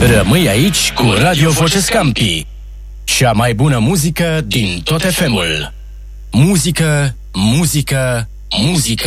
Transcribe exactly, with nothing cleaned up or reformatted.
Rămâi aici cu Radio Voce Scampi, cea mai bună muzică din tot F M-ul. Muzică, muzică, muzică.